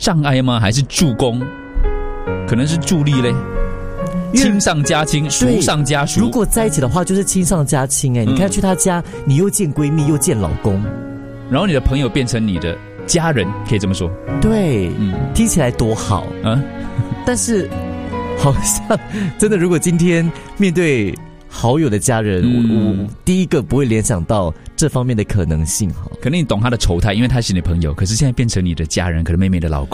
障碍吗？还是助攻？可能是助力嘞。亲上加亲，熟上加熟。 如果在一起的话，就是亲上加亲。你看去他家，你又见闺蜜又见老公， 然后你的朋友变成你的家人，可以这么说。 对，听起来多好啊！但是好像真的，如果今天面对好友的家人，我第一个不会联想到这方面的可能性。 可能你懂他的丑态，因为他是你的朋友，可是现在变成你的家人，可能妹妹的老公。